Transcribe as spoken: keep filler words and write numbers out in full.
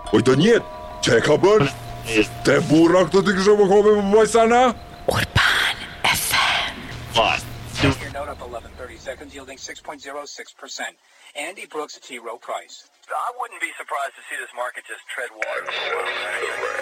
Oj, to nie! Czekabel? Te burak to tych grzewochowy Wajsana? Urban F M. What? Your note up eleven thirty seconds, yielding six point zero six percent. Andy Brooks, T. Rowe Price. I wouldn't be surprised to see this market just tread water for a while.